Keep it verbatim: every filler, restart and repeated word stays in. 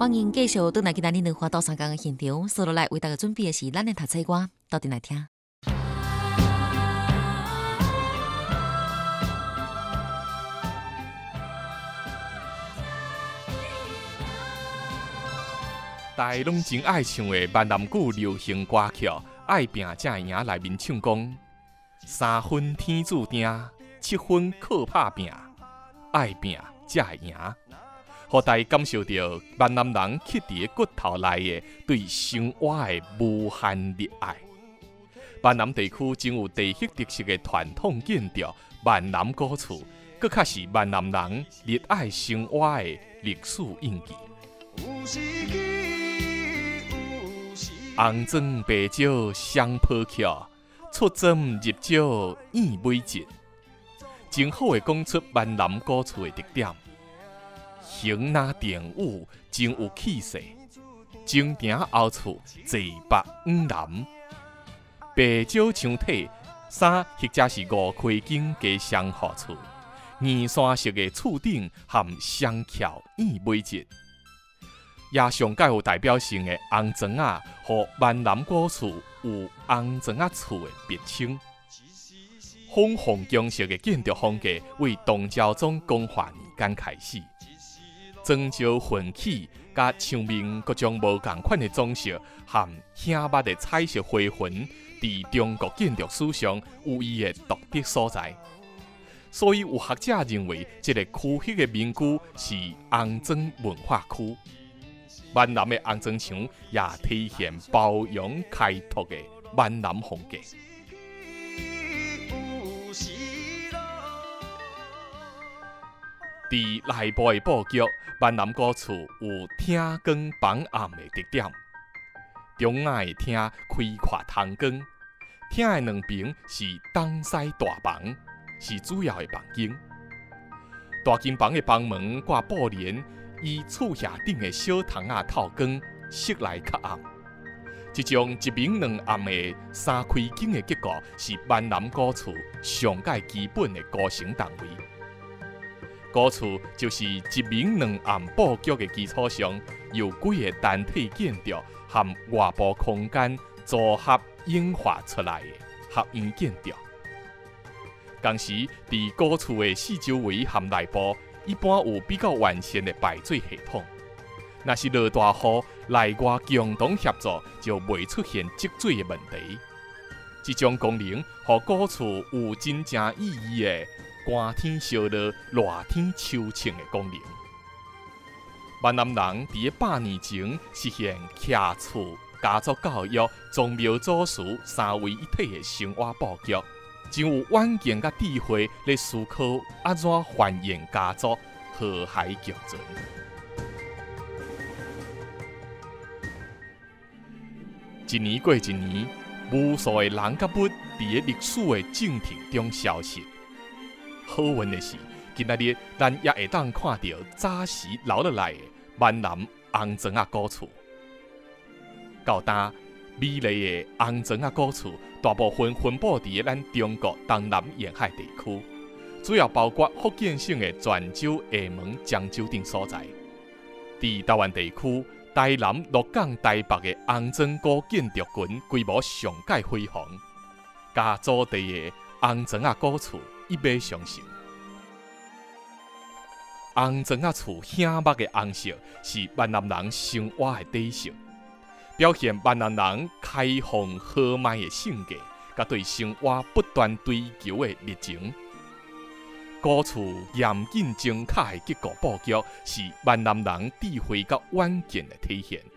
欢迎继续倒来今仔日两花到三江的现场，接落来为大家准备的是咱的读册歌，到底来听。 大家拢真爱唱的闽南语流行歌曲《爱拼才会赢》内面唱讲：三分天注定，七分靠打拼，爱拼才会赢。互大家感受到闽南人刻伫骨头内的对生活的无限热爱。闽南地区真有地域特色的传统建筑闽南古厝，佫较是闽南人热爱生活的历史印记。红砖白石双坡桥，出针入石燕尾节，真好诶讲出闽南古厝的特点。形若电舞，真有气势。前庭后厝，坐北五南。白石墙体，三或者是五开间加双户厝，二山式的厝顶含双桥燕尾节。也上介有代表性的红砖仔，和闽南古厝有红砖仔厝的别称。凤凰宫式的建筑风格为唐昭宗光化年间开始。砖石混起，甲墙面各种无同款的装饰，含显捌的彩色花纹，伫中国建筑史上有伊的独特所在。所以有学者认为，这个区域的民居是红砖文化区。闽南的红砖墙也体现包容开拓的闽南风格。伫内部的布局，闽南古厝有厅光房暗的特点。中央的厅开阔通光，厅的两边是东西大房，是主要的房间。大间房的房门挂布帘，以厝下顶的小窗仔透光，室内较暗。这种一明两暗的三开间的结构，是闽南古厝上界基本的构成单位。古厝就是一明两暗布局的基础上，由几个单体建筑和外部空间组合演化出来的合院建筑。同时，伫古厝的四周围和内部，一般有比较完善的排水系统。若是落大雨，内外共同协作，就袂出现积水的问题。这种功能，互古厝有真正意义的寒天烧热、热天秋晴的功能。闽南人伫百年前实现徛厝、家族教育、宗庙祖师三位一体的生活布局，真有远见甲智慧来思考安怎繁衍家族、和谐共存。一年过一年，无数的人甲物伫历史的进程中消失。好运的是，今仔日咱也会当看到早时留落来的闽南红砖仔古厝。到今，美丽的红砖仔古厝大部分分布伫咱中国东南沿海地区，主要包括福建省的泉州、厦门、漳州等所在。伫台湾地区，台南、鹿港、台北的红砖古建筑群规模上界辉煌，甲祖地的红砖仔古厝一马相承。红砖仔厝显目的红色是闽南人生活的底色，表现闽南人开放豪迈的性格，甲对生活不断追求的热情。古厝严谨精巧的结构布局，是闽南人智慧甲远见的体现。